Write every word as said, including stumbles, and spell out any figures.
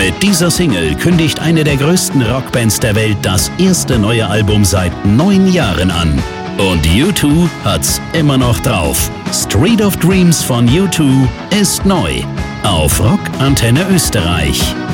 Mit dieser Single kündigt eine der größten Rockbands der Welt das erste neue Album seit neun Jahren an. Und U zwei hat's immer noch drauf. Street of Dreams von U zwei ist neu auf Rock Antenne Österreich.